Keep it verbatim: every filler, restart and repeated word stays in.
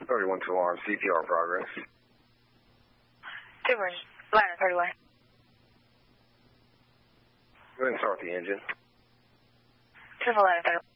thirty-one to alarm, C P R progress. Two Marines, ladder thirty-one. Go ahead and start the engine. Triple ladder thirty-one.